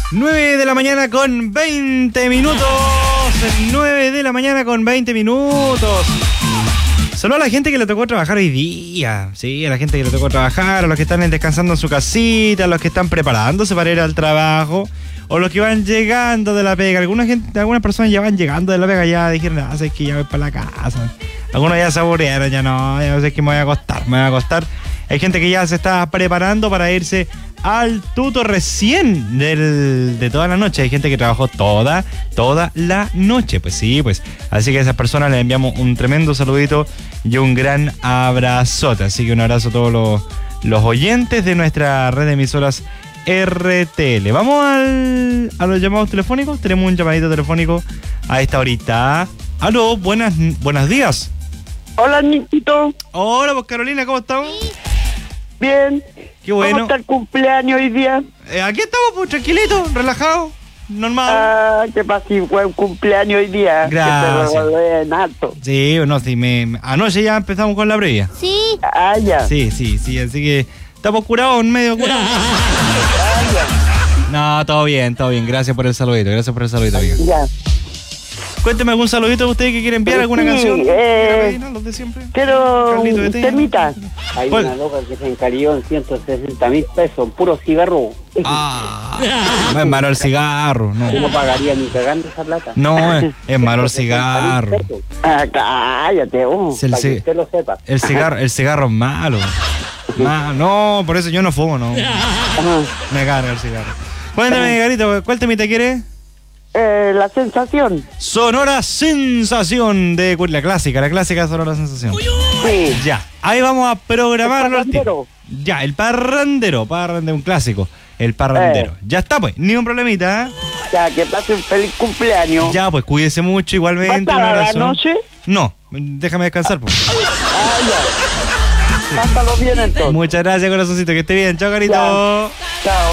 9 de la mañana con 20 minutos. 9 de la mañana con 20 minutos. Solo a la gente que le tocó trabajar hoy día. Sí, a la gente que le tocó trabajar, a los que están descansando en su casita, a los que están preparándose para ir al trabajo, o los que van llegando de la pega. Algunas personas ya van llegando de la pega, ya dijeron, sé que ya voy para la casa. Algunos ya se aburrieron, ya no sé que me voy a acostar. Hay gente que ya se está preparando para irse al tuto recién de toda la noche. Hay gente que trabajó toda la noche. Pues sí, pues. Así que a esas personas les enviamos un tremendo saludito y un gran abrazote. Así que un abrazo a todos los oyentes de nuestra red de emisoras RTL. Vamos a los llamados telefónicos. Tenemos un llamadito telefónico a esta horita. Aló, buenos días. Hola, Niquito. Hola, pues Carolina, ¿cómo estamos? Bien. Qué bueno. ¿Cómo está el cumpleaños hoy día? Aquí estamos, pues, tranquilito, relajado, normal. Ah, que pasa, fue un cumpleaños hoy día. Gracias. Que te revolvé en alto. Sí, no, sí, anoche ya empezamos con la previa. Sí. Ah, ya. Sí, así que estamos curados, medio curados. No, todo bien, gracias por el saludito, amiga. Ya. Cuénteme algún saludito de ustedes que quiere enviar, alguna canción. Los de siempre. Quiero Carlito de un Té. temita. Hay ¿Cuál? una loca que se encarió en 160.000 pesos, puro cigarro. No es malo el cigarro, no. Yo no pagaría ni cagando esa plata. No, es malo el cigarro. Ah, cállate, Es el Para que ci- usted lo sepa. El cigarro es malo. No, por eso yo no fumo, no. Ajá. Me carga el cigarro. Cuéntame, Garito, ¿cuál temita quieres? La sensación. Sonora Sensación de la clásica Sonora Sensación. Sí. Ya, ahí vamos a programarlo al tiro. Parrandero. Ya, el parrandero, un clásico. El parrandero. Ya está, pues, ni un problemita, ¿eh? Ya, que pase un feliz cumpleaños. Ya, pues, cuídese mucho, igualmente. ¿Va a Un estar a la abrazo. noche? No, déjame descansar, pues. Ah, ya. Pásalo bien entonces. Muchas gracias, corazoncito, que esté bien. Chao, Carito. Chao.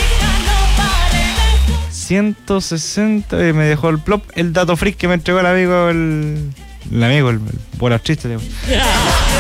160, me dejó el plop, el dato freak que me entregó el amigo, el bolas tristes.